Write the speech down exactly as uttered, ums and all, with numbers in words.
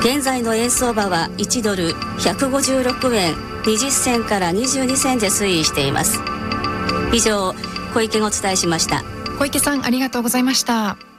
現在の円相場はいちドルひゃくごじゅうろくえんにじゅっせんからにじゅうにせんで推移しています。以上、小池がお伝えしました。 小池さん、ありがとうございました。